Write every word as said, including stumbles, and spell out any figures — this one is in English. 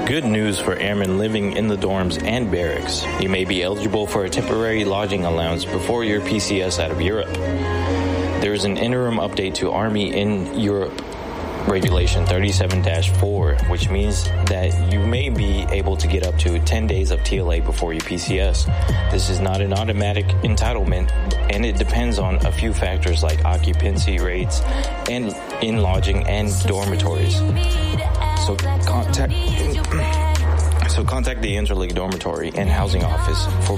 Good news for airmen living in the dorms and barracks. You may be eligible for a temporary lodging allowance before your P C S out of Europe. There is an interim update to Army in Europe Regulation thirty-seven dash four, which means that you may be able to get up to ten days of T L A before your P C S. This is not an automatic entitlement, and it depends on a few factors like occupancy rates and in lodging and dormitories. So contact so contact the Interlake Dormitory and Housing Office for